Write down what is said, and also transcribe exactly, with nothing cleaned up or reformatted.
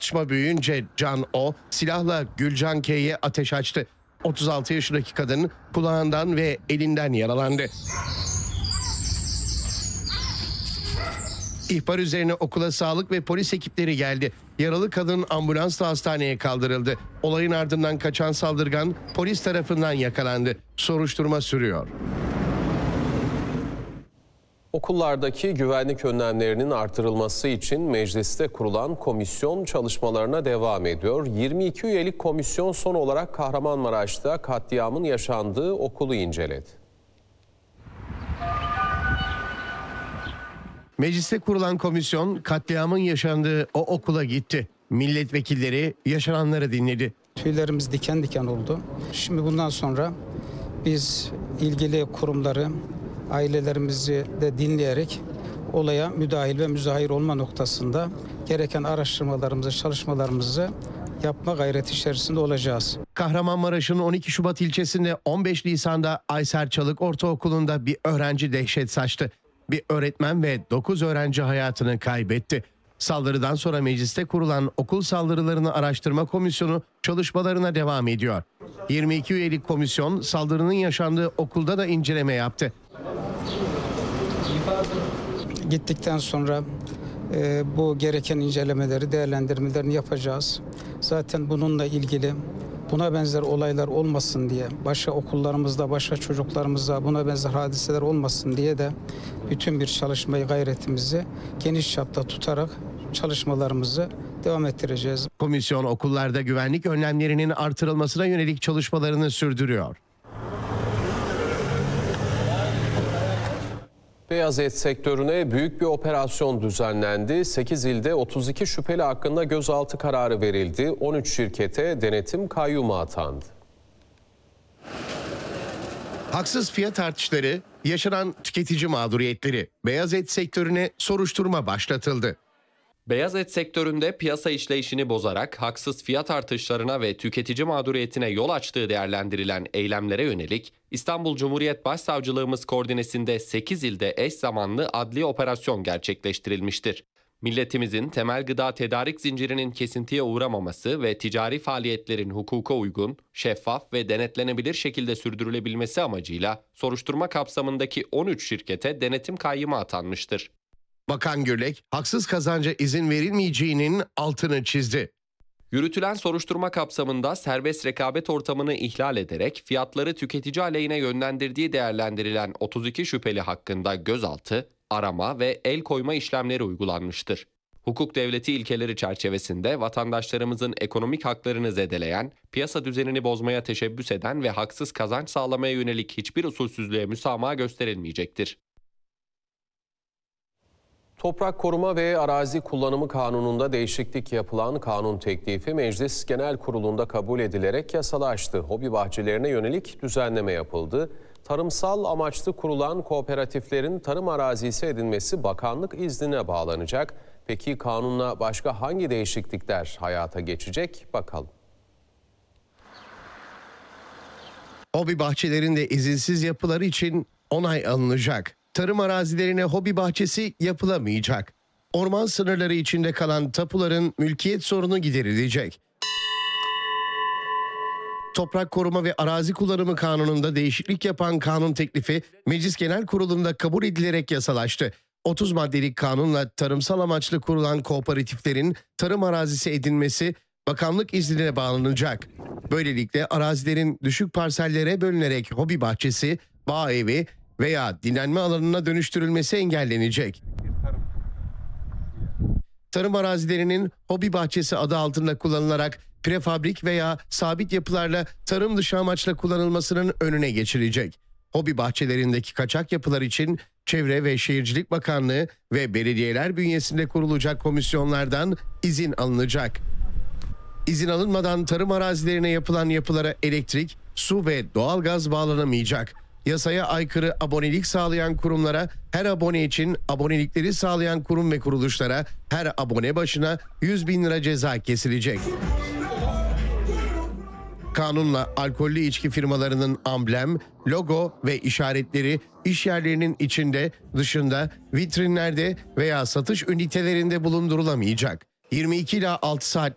Tartışma büyüyünce Can O silahla Gülcan K'ye ateş açtı. otuz altı yaşındaki kadın kulağından ve elinden yaralandı. İhbar üzerine okula sağlık ve polis ekipleri geldi. Yaralı kadın ambulansla hastaneye kaldırıldı. Olayın ardından kaçan saldırgan polis tarafından yakalandı. Soruşturma sürüyor. Okullardaki güvenlik önlemlerinin artırılması için mecliste kurulan komisyon çalışmalarına devam ediyor. yirmi iki üyelik komisyon son olarak Kahramanmaraş'ta katliamın yaşandığı okulu inceledi. Mecliste kurulan komisyon katliamın yaşandığı o okula gitti. Milletvekilleri yaşananları dinledi. Tüylerimiz diken diken oldu. Şimdi bundan sonra biz ilgili kurumları, ailelerimizi de dinleyerek olaya müdahil ve müzahir olma noktasında gereken araştırmalarımızı, çalışmalarımızı yapma gayreti içerisinde olacağız. Kahramanmaraş'ın on iki Şubat ilçesinde on beş Nisan'da Ayser Çalık Ortaokulu'nda bir öğrenci dehşet saçtı. Bir öğretmen ve dokuz öğrenci hayatını kaybetti. Saldırıdan sonra mecliste kurulan okul saldırılarını araştırma komisyonu çalışmalarına devam ediyor. yirmi iki üyelik komisyon saldırının yaşandığı okulda da inceleme yaptı. Gittikten sonra e, bu gereken incelemeleri, değerlendirmelerini yapacağız. Zaten bununla ilgili buna benzer olaylar olmasın diye, başka okullarımızda, başka çocuklarımızda buna benzer hadiseler olmasın diye de bütün bir çalışmayı, gayretimizi geniş çapta tutarak çalışmalarımızı devam ettireceğiz. Komisyon okullarda güvenlik önlemlerinin artırılmasına yönelik çalışmalarını sürdürüyor. Beyaz et sektörüne büyük bir operasyon düzenlendi. sekiz ilde otuz iki şüpheli hakkında gözaltı kararı verildi. on üç şirkete denetim kayyumu atandı. Haksız fiyat artışları, yaşanan tüketici mağduriyetleri, beyaz et sektörüne soruşturma başlatıldı. Beyaz et sektöründe piyasa işleyişini bozarak haksız fiyat artışlarına ve tüketici mağduriyetine yol açtığı değerlendirilen eylemlere yönelik İstanbul Cumhuriyet Başsavcılığımız koordinesinde sekiz ilde eş zamanlı adli operasyon gerçekleştirilmiştir. Milletimizin temel gıda tedarik zincirinin kesintiye uğramaması ve ticari faaliyetlerin hukuka uygun, şeffaf ve denetlenebilir şekilde sürdürülebilmesi amacıyla soruşturma kapsamındaki on üç şirkete denetim kayyımı atanmıştır. Bakan Gürlek, haksız kazanca izin verilmeyeceğinin altını çizdi. Yürütülen soruşturma kapsamında serbest rekabet ortamını ihlal ederek fiyatları tüketici aleyhine yönlendirdiği değerlendirilen otuz iki şüpheli hakkında gözaltı, arama ve el koyma işlemleri uygulanmıştır. Hukuk devleti ilkeleri çerçevesinde vatandaşlarımızın ekonomik haklarını zedeleyen, piyasa düzenini bozmaya teşebbüs eden ve haksız kazanç sağlamaya yönelik hiçbir usulsüzlüğe müsamaha gösterilmeyecektir. Toprak Koruma ve Arazi Kullanımı Kanunu'nda değişiklik yapılan kanun teklifi Meclis Genel Kurulu'nda kabul edilerek yasalaştı. Hobi bahçelerine yönelik düzenleme yapıldı. Tarımsal amaçlı kurulan kooperatiflerin tarım arazisi edinmesi bakanlık iznine bağlanacak. Peki kanunla başka hangi değişiklikler hayata geçecek? Bakalım. Hobi bahçelerinde izinsiz yapıları için onay alınacak. Tarım arazilerine hobi bahçesi yapılamayacak. Orman sınırları içinde kalan tapuların mülkiyet sorunu giderilecek. Toprak Koruma ve Arazi Kullanımı Kanunu'nda değişiklik yapan kanun teklifi Meclis Genel Kurulu'nda kabul edilerek yasalaştı. otuz maddelik kanunla tarımsal amaçlı kurulan kooperatiflerin tarım arazisi edinmesi bakanlık iznine bağlanacak. Böylelikle arazilerin düşük parsellere bölünerek hobi bahçesi, bağ evi veya dinlenme alanına dönüştürülmesi engellenecek. Tarım arazilerinin hobi bahçesi adı altında kullanılarak prefabrik veya sabit yapılarla tarım dışı amaçla kullanılmasının önüne geçilecek. Hobi bahçelerindeki kaçak yapılar için Çevre ve Şehircilik Bakanlığı ve belediyeler bünyesinde kurulacak komisyonlardan izin alınacak. İzin alınmadan tarım arazilerine yapılan yapılara elektrik, su ve doğalgaz bağlanamayacak. Yasaya aykırı abonelik sağlayan kurumlara, her abone için abonelikleri sağlayan kurum ve kuruluşlara her abone başına yüz bin lira ceza kesilecek. Kanunla alkollü içki firmalarının amblem, logo ve işaretleri iş yerlerinin içinde, dışında, vitrinlerde veya satış ünitelerinde bulundurulamayacak. yirmi iki ila altı saat